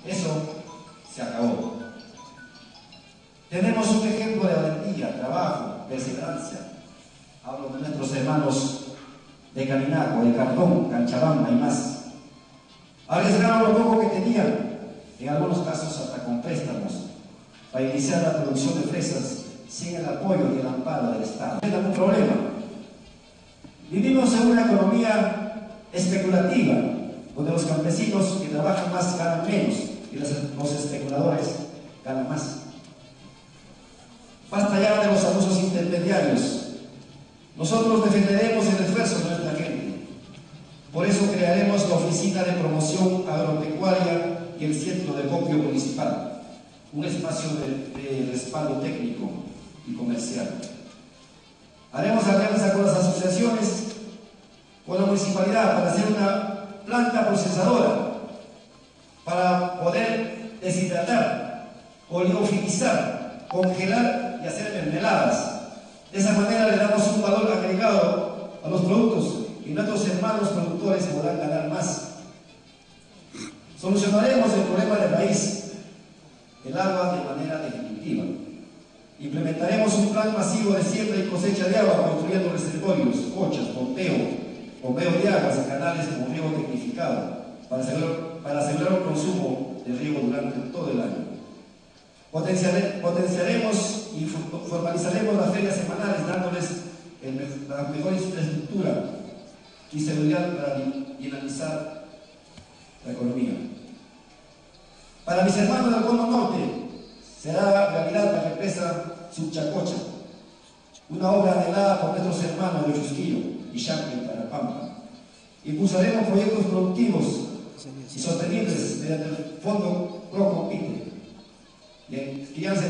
Eso se acabó. Tenemos un ejemplo de valentía, trabajo, perseverancia. Hablo de nuestros hermanos de Caninaco, de Cartón, Canchabamba y más. Arriesgaron lo poco que tenían, en algunos casos hasta con préstamos, para iniciar la producción de fresas sin el apoyo y el amparo del Estado. No es un problema. Vivimos en una economía especulativa, donde los campesinos que trabajan más ganan menos y los especuladores ganan más. Basta ya de los abusos intermediarios. Nosotros defenderemos el esfuerzo de nuestra gente. Por eso crearemos la Oficina de Promoción Agropecuaria y el Centro de Copio Municipal, un espacio de respaldo técnico y comercial. Haremos alianza con las asociaciones, con la municipalidad, para hacer una planta procesadora, para poder deshidratar, oleofinizar, congelar y hacer mermeladas. De esa manera le damos un valor agregado a los productos y nuestros hermanos productores podrán ganar más. Solucionaremos el problema del raíz, el agua, de manera definitiva. Implementaremos un plan masivo de siembra y cosecha de agua, construyendo reservorios, cochas, bombeo de aguas y canales con riego tecnificado, para asegurar un consumo de riego durante todo el año. Potenciaremos y formalizaremos las ferias semanales, dándoles la mejor infraestructura y seguridad para dinamizar la economía. Para mis hermanos del Cono Norte, será realidad la represa Subchacocha, una obra anhelada por nuestros hermanos de Chusquillo y Chaco en Tarapampa. Impulsaremos proyectos productivos y sostenibles mediante el Fondo Procompite y en crianza